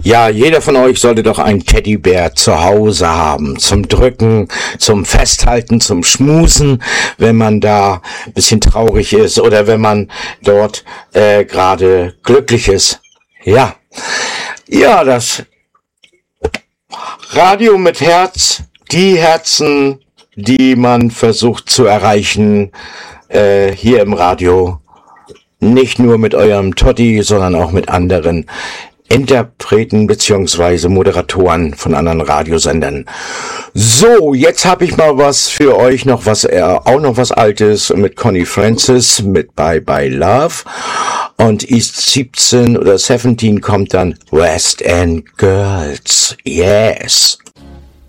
Ja, jeder von euch sollte doch einen Teddybär zu Hause haben. Zum Drücken, zum Festhalten, zum Schmusen, wenn man da ein bisschen traurig ist oder wenn man dort gerade glücklich ist. Ja, das Radio mit Herz, die Herzen, die man versucht zu erreichen, hier im Radio. Nicht nur mit eurem Totti, sondern auch mit anderen Interpreten beziehungsweise Moderatoren von anderen Radiosendern. So, jetzt habe ich mal was für euch, auch noch was Altes mit Connie Francis, mit Bye Bye Love. Und East 17 oder 17 kommt dann West End Girls. Yes.